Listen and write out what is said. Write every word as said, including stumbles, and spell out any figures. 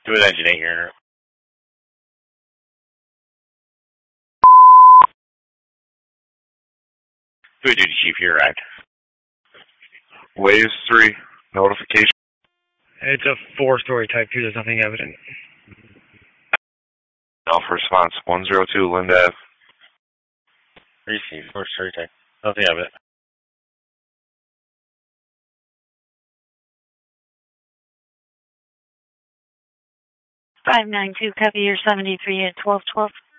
Do it, engine eight here. Do it, duty chief here, right? Waves three, notification. It's a four-story type two. There's nothing evident. Alpha response one zero two, Lind Ave. Receive, four-story type. Nothing evident. five nine two, copy your seventy-three at twelve twelve.